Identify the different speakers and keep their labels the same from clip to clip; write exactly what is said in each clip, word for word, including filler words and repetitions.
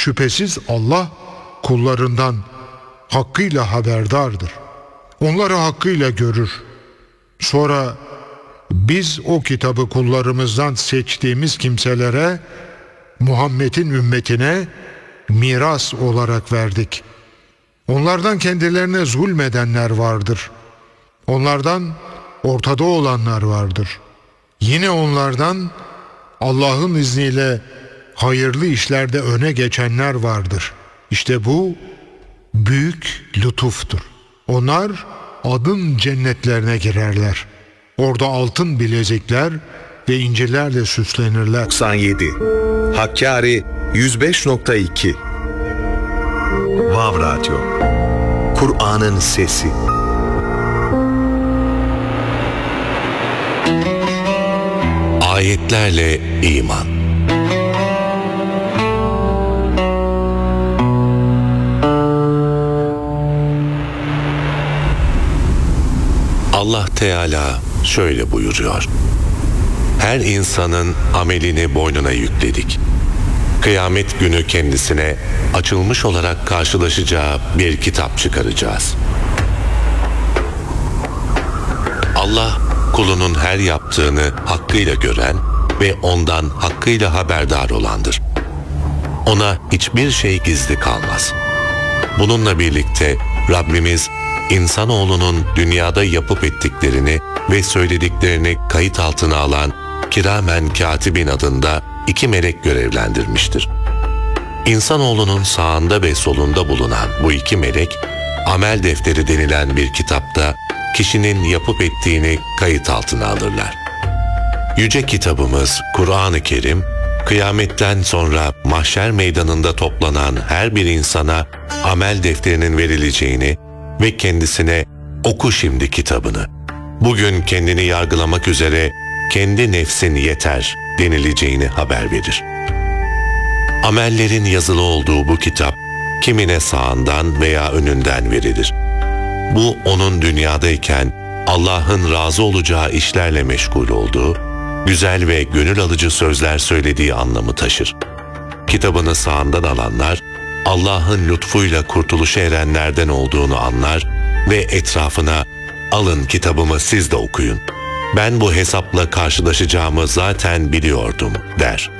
Speaker 1: Şüphesiz Allah kullarından hakkıyla haberdardır. Onları hakkıyla görür. Sonra biz o kitabı kullarımızdan seçtiğimiz kimselere, Muhammed'in ümmetine miras olarak verdik. Onlardan kendilerine zulmedenler vardır. Onlardan ortada olanlar vardır. Yine onlardan Allah'ın izniyle hayırlı işlerde öne geçenler vardır. İşte bu büyük lütuftur. Onlar adın cennetlerine girerler. Orada altın bilezikler ve incirlerle süslenirler.
Speaker 2: doksan yedi Hakkari yüz beş nokta iki Vav Radyo, Kur'an'ın sesi.
Speaker 3: Ayetlerle iman. Allah Teala şöyle buyuruyor: her insanın amelini boynuna yükledik. Kıyamet günü kendisine açılmış olarak karşılaşacağı bir kitap çıkaracağız. Allah kulunun her yaptığını hakkıyla gören ve ondan hakkıyla haberdar olandır. Ona hiçbir şey gizli kalmaz. Bununla birlikte Rabbimiz insanoğlunun dünyada yapıp ettiklerini ve söylediklerini kayıt altına alan Kiramen Katibin adında iki melek görevlendirmiştir. İnsanoğlunun sağında ve solunda bulunan bu iki melek, amel defteri denilen bir kitapta kişinin yapıp ettiğini kayıt altına alırlar. Yüce kitabımız Kur'an-ı Kerim, kıyametten sonra mahşer meydanında toplanan her bir insana amel defterinin verileceğini ve kendisine "Oku şimdi kitabını. Bugün kendini yargılamak üzere kendi nefsin yeter" denileceğini haber verir. Amellerin yazılı olduğu bu kitap, kimine sağından veya önünden verilir. Bu onun dünyadayken Allah'ın razı olacağı işlerle meşgul olduğu, güzel ve gönül alıcı sözler söylediği anlamı taşır. Kitabını sağından alanlar, Allah'ın lütfuyla kurtuluşa erenlerden olduğunu anlar ve etrafına "Alın kitabımı siz de okuyun. Ben bu hesapla karşılaşacağımı zaten biliyordum" der.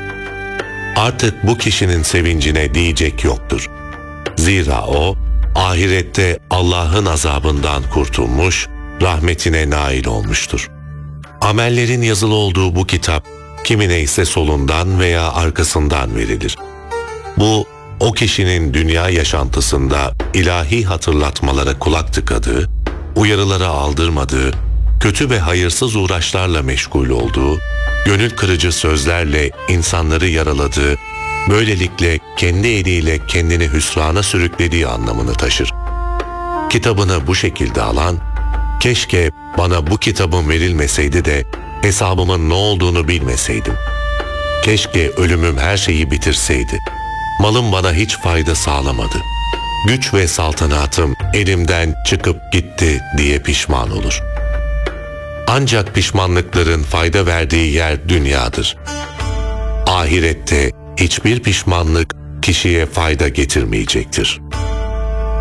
Speaker 3: Artık bu kişinin sevincine diyecek yoktur. Zira o, ahirette Allah'ın azabından kurtulmuş, rahmetine nail olmuştur. Amellerin yazılı olduğu bu kitap, kimine ise solundan veya arkasından verilir. Bu, o kişinin dünya yaşantısında ilahi hatırlatmalara kulak tıkadığı, uyarılara aldırmadığı, kötü ve hayırsız uğraşlarla meşgul olduğu, gönül kırıcı sözlerle insanları yaraladığı, böylelikle kendi eliyle kendini hüsrana sürüklediği anlamını taşır. Kitabını bu şekilde alan, "Keşke bana bu kitabın verilmeseydi de hesabımın ne olduğunu bilmeseydim. Keşke ölümüm her şeyi bitirseydi. Malım bana hiç fayda sağlamadı. Güç ve saltanatım elimden çıkıp gitti" diye pişman olur. Ancak pişmanlıkların fayda verdiği yer dünyadır. Ahirette hiçbir pişmanlık kişiye fayda getirmeyecektir.